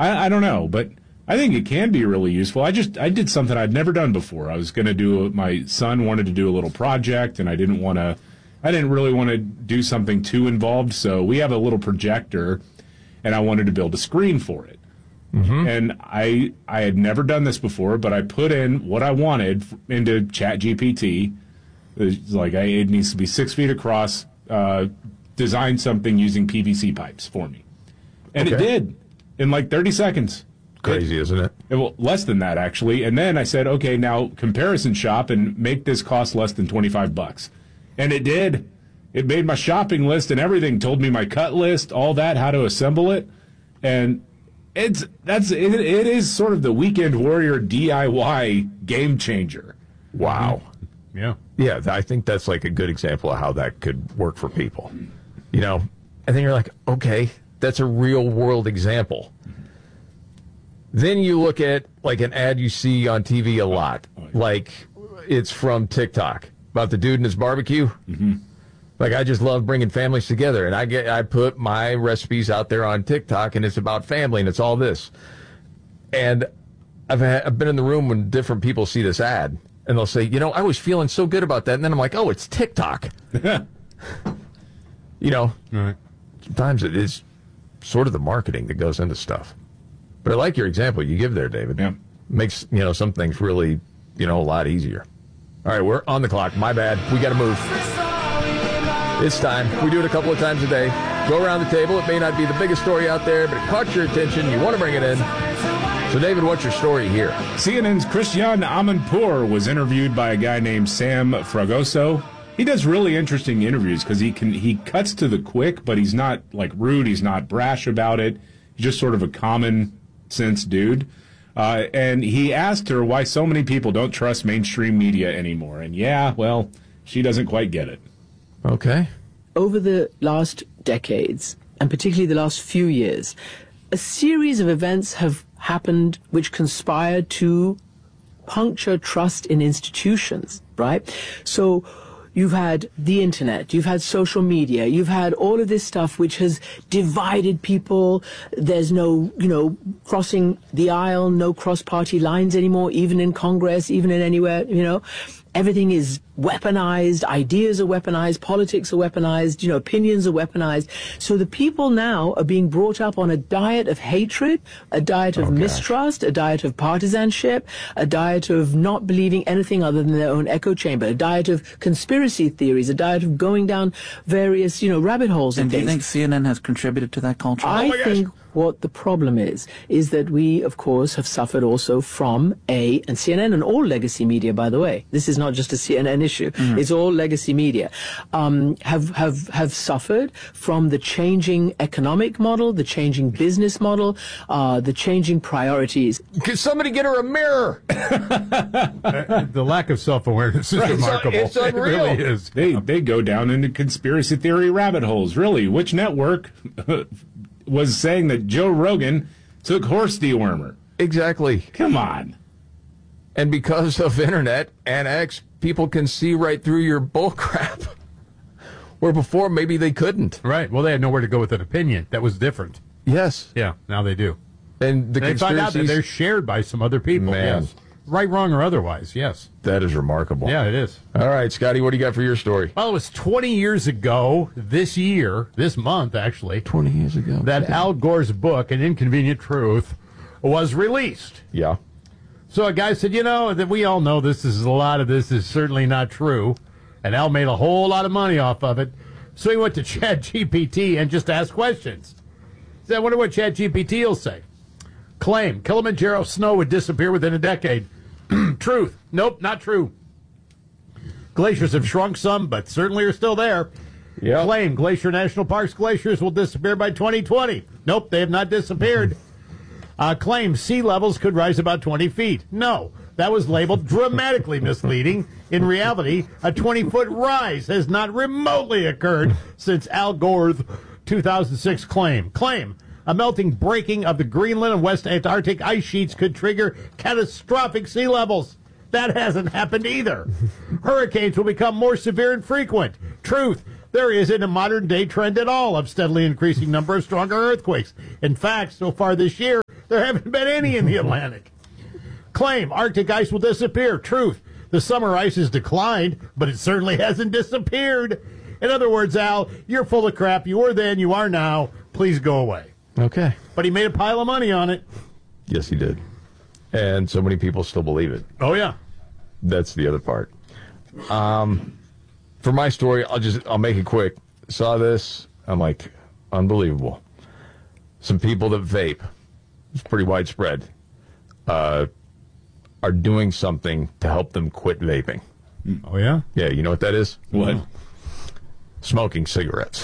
I don't know, but I think it can be really useful. I did something I'd never done before. I was going to my son wanted to do a little project, and I didn't really want to do something too involved, so we have a little projector, and I wanted to build a screen for it. Mm-hmm. And I had never done this before, but I put in what I wanted into ChatGPT. It's like, it needs to be 6 feet across, design something using PVC pipes for me. And It did in like 30 seconds. Crazy, isn't it? Well, less than that, actually. And then I said, okay, now comparison shop and make this cost less than $25. And it did. It made my shopping list and everything, told me my cut list, all that, how to assemble it. And it is sort of the weekend warrior DIY game changer. Wow. Yeah. Yeah, I think that's like a good example of how that could work for people. You know, and then you're like, okay, that's a real world example. Then you look at like an ad you see on TV a lot, like it's from TikTok about the dude and his barbecue. Mm-hmm. Like, I just love bringing families together, and I put my recipes out there on TikTok, and it's about family, and it's all this. And I've been in the room when different people see this ad, and they'll say, I was feeling so good about that, and then I'm like, oh, it's TikTok. Right. Sometimes it is sort of the marketing that goes into stuff. But I like your example you give there, David. Yeah. Makes, some things really, a lot easier. All right, we're on the clock. My bad. We got to move. It's time. We do it a couple of times a day. Go around the table. It may not be the biggest story out there, but it caught your attention. You want to bring it in. So, David, what's your story here? CNN's Christian Amanpour was interviewed by a guy named Sam Fragoso. He does really interesting interviews because he cuts to the quick, but he's not like rude. He's not brash about it. He's just sort of a common sense dude. And he asked her why so many people don't trust mainstream media anymore. And she doesn't quite get it. Okay. Over the last decades, and particularly the last few years, a series of events have happened which conspire to puncture trust in institutions, right? So you've had the internet, you've had social media, you've had all of this stuff which has divided people. There's no, crossing the aisle, no cross-party lines anymore, even in Congress, even in anywhere, Everything is weaponized, ideas are weaponized, politics are weaponized, opinions are weaponized. So the people now are being brought up on a diet of hatred, a diet of mistrust, a diet of partisanship, a diet of not believing anything other than their own echo chamber, a diet of conspiracy theories, a diet of going down various, rabbit holes and things. Do you think CNN has contributed to that culture? I think what the problem is that we, of course, have suffered also from and CNN and all legacy media, by the way. This is not just a CNN issue. Mm-hmm. It's all legacy media. Have suffered from the changing economic model, the changing business model, the changing priorities. Could somebody get her a mirror? The lack of self-awareness is remarkable. It's unreal. It really is. They go down into conspiracy theory rabbit holes. Really, which network was saying that Joe Rogan took horse dewormer? Exactly. Come on. And because of internet and X, people can see right through your bullcrap, where before maybe they couldn't. Right. Well, they had nowhere to go with an opinion. That was different. Yes. Yeah. Now they do. And they find out that they're shared by some other people. Man. Yes. Right, wrong, or otherwise. Yes. That is remarkable. Yeah, it is. All right, Scotty, what do you got for your story? Well, it was 20 years ago this month, actually. 20 years ago. That Al Gore's book, An Inconvenient Truth, was released. Yeah. So a guy said, that we all know a lot of this is certainly not true. And Al made a whole lot of money off of it. So he went to ChatGPT and just asked questions. He said, I wonder what ChatGPT will say. Claim, Kilimanjaro snow would disappear within a decade. Truth. Nope, not true. Glaciers have shrunk some, but certainly are still there. Yep. Claim, Glacier National Park's glaciers will disappear by 2020. Nope, they have not disappeared. Claim, sea levels could rise about 20 feet. No, that was labeled dramatically misleading. In reality, a 20-foot rise has not remotely occurred since Al Gore's 2006 claim. Claim, a melting breaking of the Greenland and West Antarctic ice sheets could trigger catastrophic sea levels. That hasn't happened either. Hurricanes will become more severe and frequent. Truth, there isn't a modern-day trend at all of steadily increasing number of stronger earthquakes. In fact, so far this year, There haven't been any in the Atlantic. Claim, Arctic ice will disappear. Truth, the summer ice has declined, but it certainly hasn't disappeared. In other words, Al, you're full of crap. You were then, you are now. Please go away. Okay. But he made a pile of money on it. Yes, he did. And so many people still believe it. Oh, yeah. That's the other part. For my story, I'll make it quick. Saw this, I'm like, unbelievable. Some people that vape, it's pretty widespread, are doing something to help them quit vaping. Oh, yeah? Yeah, you know what that is? What? Smoking cigarettes.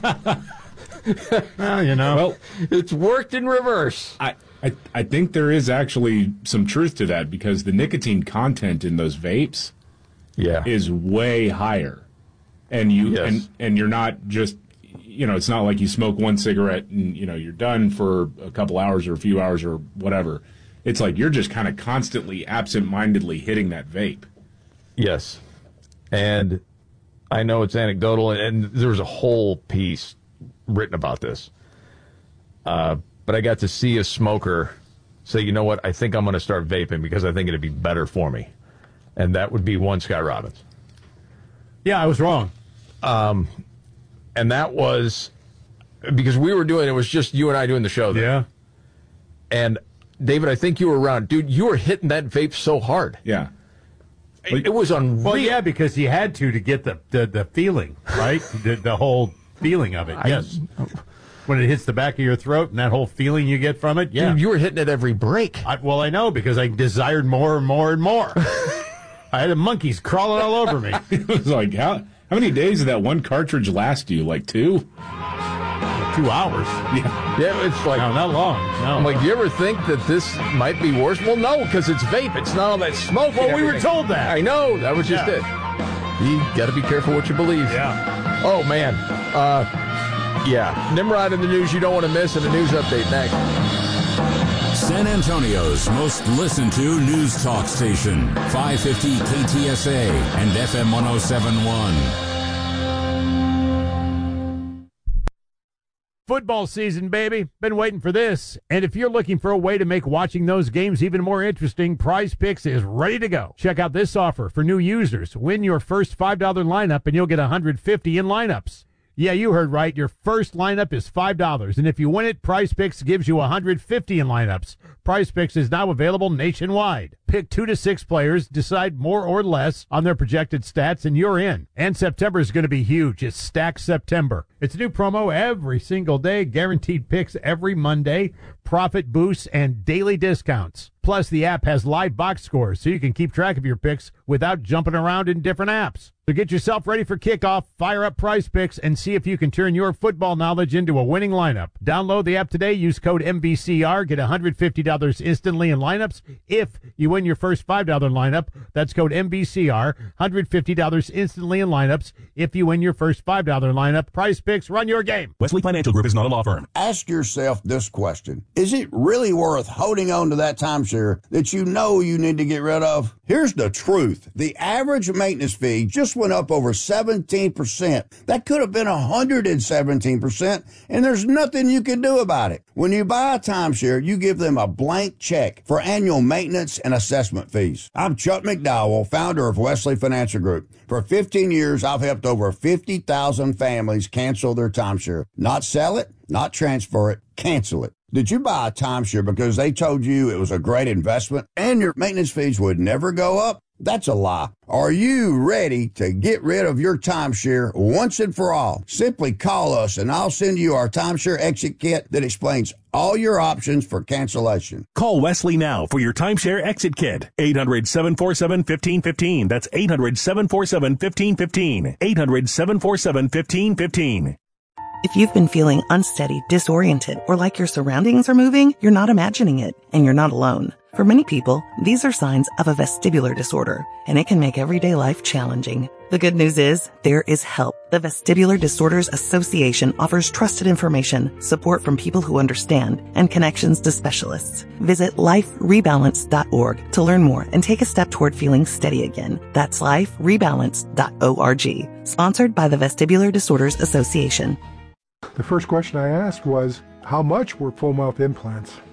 Well, you know. Well, It's worked in reverse. I think there is actually some truth to that because the nicotine content in those vapes Yeah. is way higher. And Yes. and you're not just, it's not like you smoke one cigarette and, you're done for a couple hours or a few hours or whatever. It's like you're just kind of constantly absent-mindedly hitting that vape. Yes. And I know it's anecdotal, and there's a whole piece written about this. But I got to see a smoker say, you know what, I think I'm going to start vaping because I think it'd be better for me. And that would be one Scott Robbins. Yeah, I was wrong. And that was because it was just you and I doing the show there. Yeah. And David, I think you were around. Dude, you were hitting that vape so hard. Yeah. It was unreal. Well, yeah, because he had to get the feeling, right? the whole feeling of it. Yes. When it hits the back of your throat and that whole feeling you get from it, yeah. Dude, you were hitting it every break. I know, because I desired more and more and more. I had the monkeys crawling all over me. It was like, how many days did that one cartridge last you? Like 2? 2 hours. Yeah, it's like... No, not long. No. I'm like, do you ever think that this might be worse? Well, no, because it's vape. It's not all that smoke. Well, and we were everything. told that. I know. That was just it. You got to be careful what you believe. Yeah. Oh, man. Yeah. Nimrod in the news you don't want to miss, and a news update next. San Antonio's most listened to news talk station, 550 KTSA and FM 107.1. Football season, baby. Been waiting for this. And if you're looking for a way to make watching those games even more interesting, Prize Picks is ready to go. Check out this offer for new users. Win your first $5 lineup and you'll get $150 in lineups. Yeah, you heard right. Your first lineup is $5. And if you win it, Prize Picks gives you $150 in lineups. Prize Picks is now available nationwide. Pick 2 to 6 players, decide more or less on their projected stats, and you're in. And September is going to be huge. It's Stack September. It's a new promo every single day, guaranteed picks every Monday, profit boosts, and daily discounts. Plus, the app has live box scores, so you can keep track of your picks without jumping around in different apps. So get yourself ready for kickoff, fire up Prize Picks, and see if you can turn your football knowledge into a winning lineup. Download the app today, use code MVCR, get $150 instantly in lineups. If you win your first $5 lineup, that's code MVCR, $150 instantly in lineups. If you win your first $5 lineup, Prize Picks, run your game. Wesley Financial Group is not a law firm. Ask yourself this question. Is it really worth holding on to that timeshare that you know you need to get rid of? Here's the truth. The average maintenance fee just went up over 17%. That could have been 117%, and there's nothing you can do about it. When you buy a timeshare, you give them a blank check for annual maintenance and assessment fees. I'm Chuck McDowell, founder of Wesley Financial Group. For 15 years, I've helped over 50,000 families cancel their timeshare. Not sell it, not transfer it, cancel it. Did you buy a timeshare because they told you it was a great investment and your maintenance fees would never go up? That's a lie. Are you ready to get rid of your timeshare once and for all? Simply call us and I'll send you our timeshare exit kit that explains all your options for cancellation. Call Wesley now for your timeshare exit kit. 800-747-1515. That's 800-747-1515. 800-747-1515. If you've been feeling unsteady, disoriented, or like your surroundings are moving, you're not imagining it, and you're not alone. For many people, these are signs of a vestibular disorder, and it can make everyday life challenging. The good news is, there is help. The Vestibular Disorders Association offers trusted information, support from people who understand, and connections to specialists. Visit liferebalance.org to learn more and take a step toward feeling steady again. That's liferebalance.org. Sponsored by the Vestibular Disorders Association. The first question I asked was, how much were full mouth implants?